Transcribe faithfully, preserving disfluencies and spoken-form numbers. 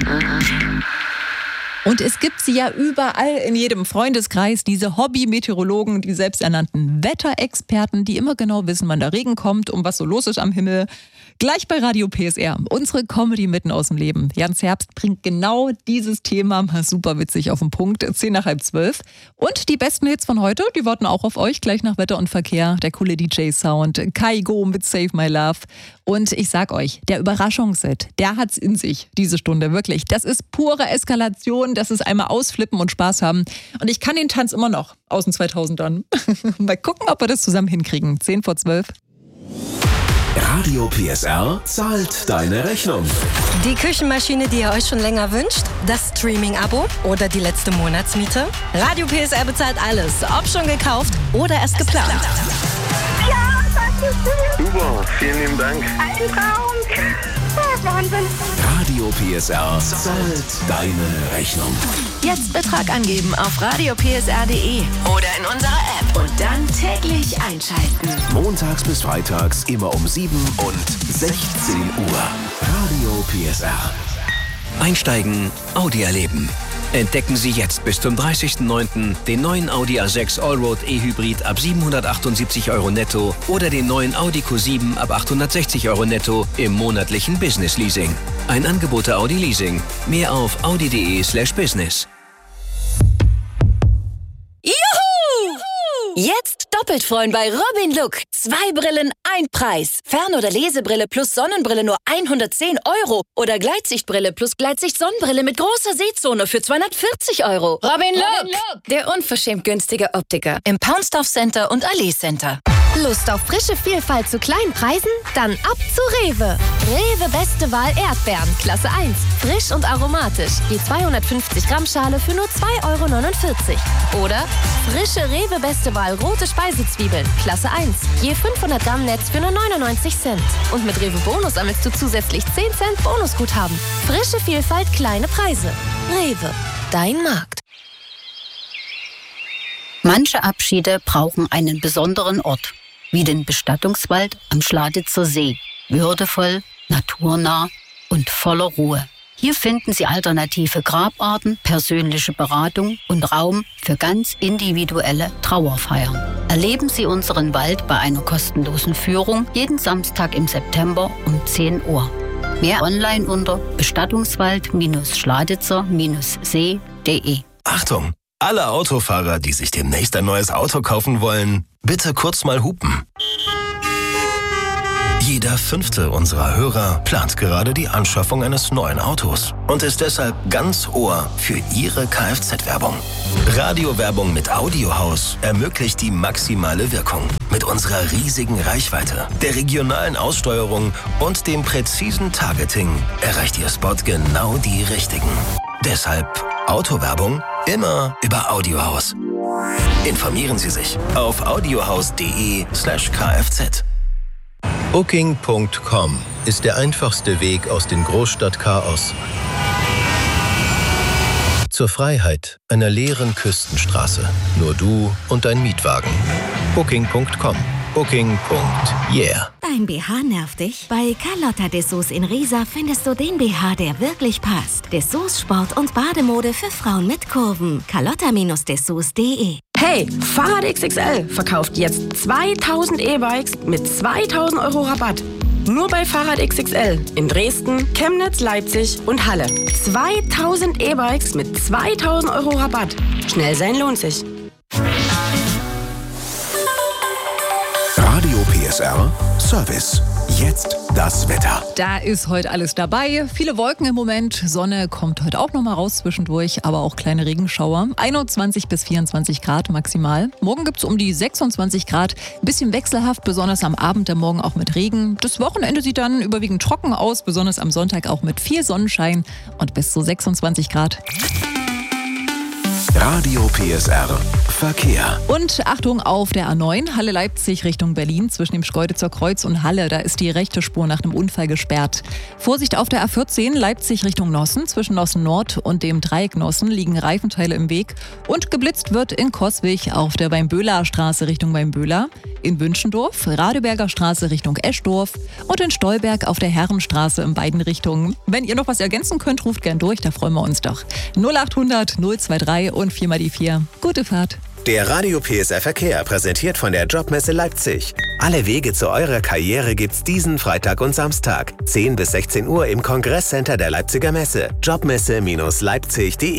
Und es gibt sie ja überall in jedem Freundeskreis, diese Hobby-Meteorologen, die selbsternannten Wetterexperten, die immer genau wissen, wann der Regen kommt und was so los ist am Himmel. Gleich bei Radio P S R, unsere Comedy mitten aus dem Leben. Jans Herbst bringt genau dieses Thema mal super witzig auf den Punkt, zehn nach halb zwölf. Und die besten Hits von heute, die warten auch auf euch, gleich nach Wetter und Verkehr. Der coole D J-Sound, Kaigo mit Save My Love. Und ich sag euch, der Überraschungshit, der hat's in sich, diese Stunde, wirklich. Das ist pure Eskalation, das ist einmal ausflippen und Spaß haben. Und ich kann den Tanz immer noch aus den zweitausendern. Mal gucken, ob wir das zusammen hinkriegen. zehn vor zwölf. Radio P S R zahlt deine Rechnung. Die Küchenmaschine, die ihr euch schon länger wünscht, das Streaming-Abo oder die letzte Monatsmiete. Radio P S R bezahlt alles, ob schon gekauft oder erst geplant. Ja, das ist schön. Super, vielen lieben Dank. Ein Traum. Oh, Wahnsinn. Radio P S R zahlt deine Rechnung. Jetzt Betrag angeben auf radio p s r punkt d e oder in unserer App und dann täglich einschalten. Montags bis freitags immer um sieben und sechzehn Uhr. Radio P S R. Einsteigen, Audi erleben. Entdecken Sie jetzt bis zum dreißigsten neunten den neuen Audi A sechs Allroad E-Hybrid ab siebenhundertachtundsiebzig Euro netto oder den neuen Audi Q sieben ab achthundertsechzig Euro netto im monatlichen Business Leasing. Ein Angebot der Audi Leasing. Mehr auf audi punkt d e slash business. Juhu! Jetzt doppelt freuen bei Robin Look. Zwei Brillen, ein Preis. Fern- oder Lesebrille plus Sonnenbrille nur hundertzehn Euro. Oder Gleitsichtbrille plus Gleitsicht-Sonnenbrille mit großer Sehzone für zweihundertvierzig Euro. Robin Look, Robin Look, der unverschämt günstige Optiker im Poundstuff Center und Allee Center. Lust auf frische Vielfalt zu kleinen Preisen? Dann ab zu Rewe. Rewe Beste Wahl Erdbeeren, Klasse eins. Frisch und aromatisch. Die zweihundertfünfzig Gramm Schale für nur zwei Euro neunundvierzig. Oder frische Rewe Beste Wahl rote Speisezwiebeln, Klasse eins. Je fünfhundert Gramm Netz für nur neunundneunzig Cent. Und mit Rewe Bonus sammelst du zusätzlich zehn Cent Bonusguthaben. Frische Vielfalt, kleine Preise. Rewe, dein Markt. Manche Abschiede brauchen einen besonderen Ort, wie den Bestattungswald am Schladitzer See. Würdevoll, naturnah und voller Ruhe. Hier finden Sie alternative Grabarten, persönliche Beratung und Raum für ganz individuelle Trauerfeiern. Erleben Sie unseren Wald bei einer kostenlosen Führung jeden Samstag im September um zehn Uhr. Mehr online unter bestattungswald schladitzer see punkt de. Achtung! Alle Autofahrer, die sich demnächst ein neues Auto kaufen wollen, bitte kurz mal hupen. Jeder fünfte unserer Hörer plant gerade die Anschaffung eines neuen Autos und ist deshalb ganz Ohr für Ihre Kfz-Werbung. Radiowerbung mit Audiohaus ermöglicht die maximale Wirkung. Mit unserer riesigen Reichweite, der regionalen Aussteuerung und dem präzisen Targeting erreicht Ihr Spot genau die Richtigen. Deshalb Autowerbung immer über Audiohaus. Informieren Sie sich auf audiohaus punkt de slash kfz. Booking Punkt com ist der einfachste Weg aus dem Großstadtchaos zur Freiheit einer leeren Küstenstraße. Nur du und dein Mietwagen. Booking Punkt com. Booking Punkt yeah. Dein B H nervt dich? Bei Carlotta Dessous in Riesa findest du den B H, der wirklich passt. Dessous Sport- und Bademode für Frauen mit Kurven. carlotta Dessous punkt de. Hey, Fahrrad X X L verkauft jetzt zweitausend E-Bikes mit zweitausend Euro Rabatt. Nur bei Fahrrad X X L in Dresden, Chemnitz, Leipzig und Halle. zweitausend E-Bikes mit zweitausend Euro Rabatt. Schnell sein lohnt sich. Radio P S R Service. Jetzt das Wetter. Da ist heute alles dabei. Viele Wolken im Moment. Sonne kommt heute auch noch mal raus zwischendurch, aber auch kleine Regenschauer. einundzwanzig bis vierundzwanzig Grad maximal. Morgen gibt es um die sechsundzwanzig Grad. Ein bisschen wechselhaft, besonders am Abend, der Morgen auch mit Regen. Das Wochenende sieht dann überwiegend trocken aus, besonders am Sonntag auch mit viel Sonnenschein und bis zu sechsundzwanzig Grad. Radio P S R Verkehr. Und Achtung auf der A neun, Halle-Leipzig Richtung Berlin, zwischen dem Schkeuditzer Kreuz und Halle. Da ist die rechte Spur nach einem Unfall gesperrt. Vorsicht auf der A vierzehn, Leipzig Richtung Nossen. Zwischen Nossen Nord und dem Dreieck Nossen liegen Reifenteile im Weg. Und geblitzt wird in Coswig auf der Weinböhler Straße Richtung Weinböhler. in Wünschendorf, Radeberger Straße Richtung Eschdorf und in Stolberg auf der Herrenstraße in beiden Richtungen. Wenn ihr noch was ergänzen könnt, ruft gern durch, da freuen wir uns doch. null achthundert null drei und vier mal die vier. Gute Fahrt. Der Radio P S R Verkehr, präsentiert von der Jobmesse Leipzig. Alle Wege zu eurer Karriere gibt's diesen Freitag und Samstag. zehn bis sechzehn Uhr im Kongresscenter der Leipziger Messe. Jobmesse Leipzig punkt de